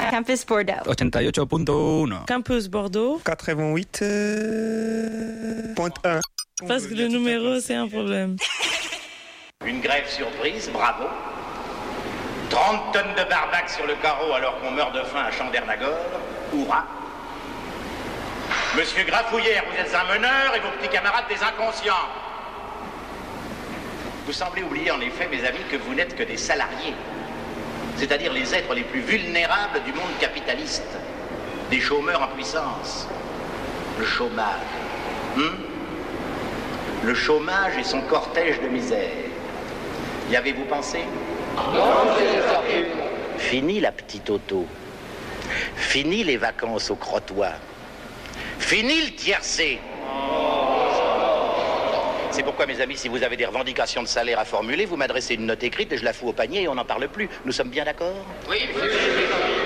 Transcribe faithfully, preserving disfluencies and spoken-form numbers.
Campus Bordeaux. ochenta y ocho punto uno. Campus Bordeaux. quatre-vingt-huit point un. Parce que le numéro, c'est un problème. Une grève surprise, bravo. trente tonnes de barbac sur le carreau alors qu'on meurt de faim à Chandernagor. Hurrah. Monsieur Grafouillère, vous êtes un meneur et vos petits camarades des inconscients. Vous semblez oublier en effet, mes amis, que vous n'êtes que des salariés. C'est-à-dire les êtres les plus vulnérables du monde capitaliste. Des chômeurs en puissance. Le chômage. Hum Le chômage et son cortège de misère. Y avez-vous pensé? Fini la petite auto. Fini les vacances au crottoir. Fini le tiercé. C'est pourquoi, mes amis, si vous avez des revendications de salaire à formuler, vous m'adressez une note écrite et je la fous au panier et on n'en parle plus. Nous sommes bien d'accord? Oui, monsieur.